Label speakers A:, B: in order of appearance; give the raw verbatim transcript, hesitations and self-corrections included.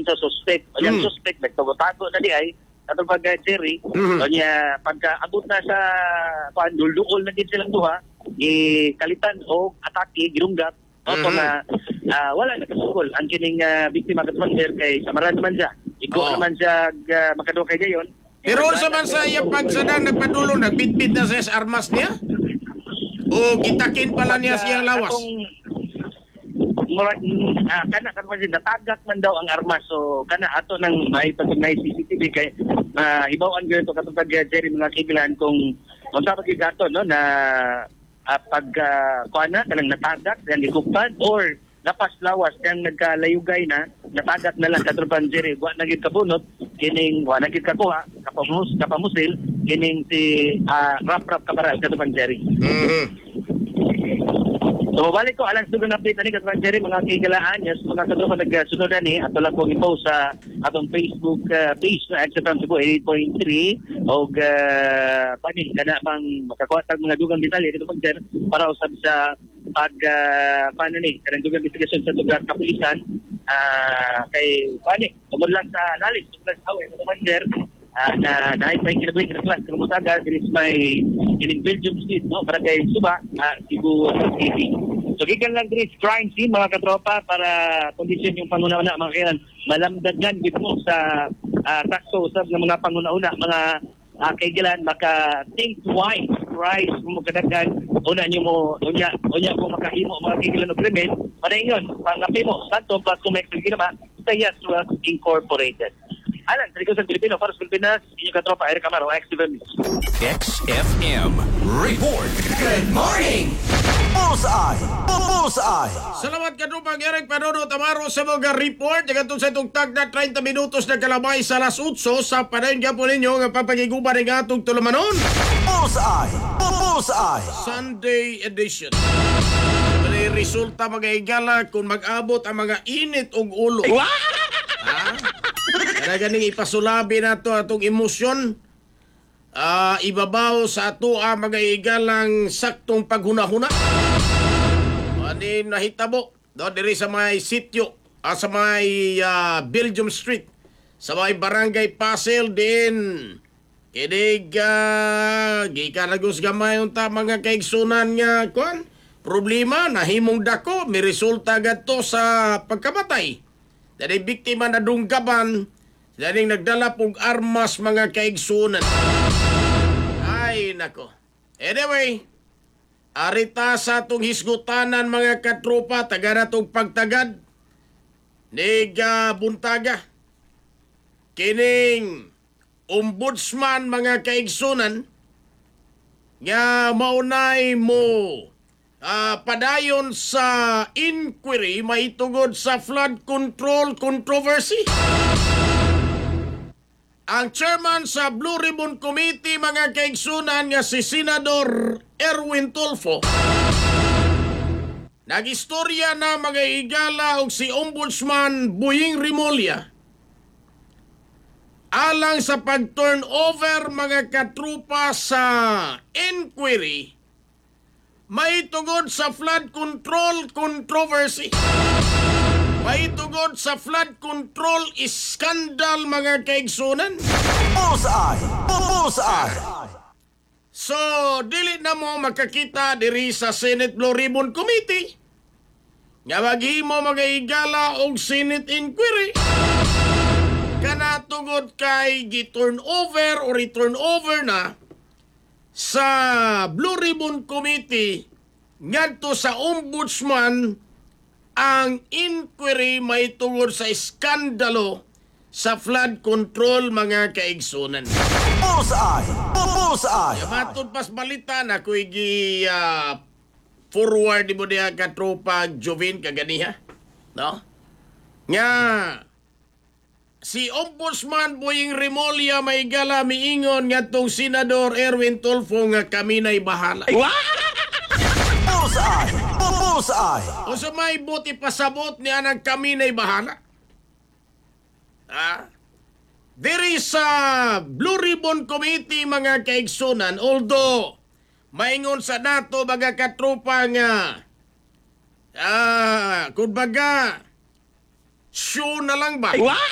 A: sa suspect. O yung
B: Mm.
A: suspect, nagtago-tago na di ay, katong pag uh, Jerry,
B: Mhm.
A: o niya, pagka abot na sa, kuan, dulduol na din silang duha, ikalitan o atake, girunggat, o
B: Mhm.
A: na ah, wala na kasukol. Ang kining uh, biktima katong sir, kay samaran naman siya. Igo
B: Oo.
A: naman siya uh, makadua kay gayon.
B: Pero sa man sa iya pagsadang nagpadulong, nagbitbit na siya sa armas niya? O gitakin pala niya siyang lawas?
A: Akong, mura, ah, kana kan man natagak man daw ang armas, so kana ato nang may pag may C C T V kay uh, hibawan gyud to katong pag Jerry mga kibilan kung unsa ba gyud ato no na uh, pag uh, kuana kanang natagak yang gikupad or lapas lawas yang nagkalayugay na natagak na lang katong pag Jerry wa na gyud kabunot kining wa na gyud kakuha kapamus kapamusil kining si uh, rap rap kabaral katong pag Jerry.
B: Mhm.
A: So, balik ko, alang sunod na update na ni Katman Jerry, mga kigalaan, yes, mga katulong nagsunod na ni, ato lang kong i-post sa atong Facebook uh, page na X F M Cebu eighty-eight point three o uh, panin, kana bang makakuha tag mga dugang detalye dito pag para usab sa pag, uh, paano ni, kanang dugang investigation sa lugar kapulisan, uh, kay, panin, tumod lang sa lalis, tumod lang sa away, Katman Jerry, Uh, na dahil may kinabuhi na class ng Musaga, there is may in Belgium Street, no? Para kay Suba, uh, Cebu City. So, gikan lang there is crime scene, mga katropa, para kondisyon yung panguna-una, mga kailan, malamdagan dito mo sa uh, takso usab ng mga panguna-una, mga uh, kaigilan, maka think twice, twice, kung magkadagan, una nyo mo, unya, unya mo makahimo, mga kaigilan o krimen, para yun, pangapi mo, santo, plus kung may kaigilan, Sayas was Incorporated. Alan, Tricos ng Pilipino, para sa Pilipinas, inyong katropa, Eric Amaro, X F M.
C: X F M Report.
D: Good morning! Bullseye! Bullseye!
B: Salamat ka pag Eric Panono Tamaro sa mga report. Nagatong sa itong tag na thirty minutos na kalabay sa alas eight sa panayin ka po ninyo nga papagiguban ng atong tulamanon.
D: Bullseye! Bullseye!
B: Sunday edition. May resulta mga igala kung mag-abot ang mga init og ulo. Ha? Kaya ganing ipasulabi na to atong emosyon. Ah, ibabaw sa ato ang mga igalang saktong paghuna-huna. Ani nahitabo do diri sa may sitio, ah, sa may ah, Belgium Street, sa may barangay Pasel din. Kinig uh, gikan nagos gamay unta mga kaigsunan nga kon. Problema nahimong dako, may resulta gadto sa pagkamatay. Dali biktima na dunggaban, daling nagdala pong armas mga kaigsunan. Ay, nako. Anyway, arita sa itong hisgutanan mga katropa, taga na itong pagtagad, niga buntaga, kining ombudsman mga kaigsunan, nga maunay mo uh, padayon sa inquiry maitugod sa flood control controversy. Ang chairman sa Blue Ribbon Committee mga kaigsunan nga si Senador Erwin Tulfo nagistorya na mga higala og si Ombudsman Boying Rimulya alang sa pag-turnover mga katrupa sa inquiry may tugod sa flood control controversy. May tugod sa flood control iskandal mga kaigsunan.
D: Bullseye! Bullseye!
B: So, dili na mo makakita diri sa Senate Blue Ribbon Committee nga maghimo mga igala og Senate inquiry. Kana tugod kay gi-turn over or i-turn over na sa Blue Ribbon Committee ngadto sa ombudsman ang inquiry may tungod sa iskandalo sa flood control mga kaigsunan.
D: Bullseye! Bullseye!
B: Matod pas balita na ko igi uh, forward mo diha ka tropa Jovin kaganiha, no? Nga si Ombudsman Boying Rimulya may gala miingon nga tong Senador Erwin Tulfo nga kami na'y bahala.
D: Bullseye! Bullseye!
B: O sa may buti pasabot niya ng kami na'y bahala. Ah? Diri sa Blue Ribbon Committee mga kaigsunan, although maingon sa nato mga katropa nga ah, kung baga show na lang ba?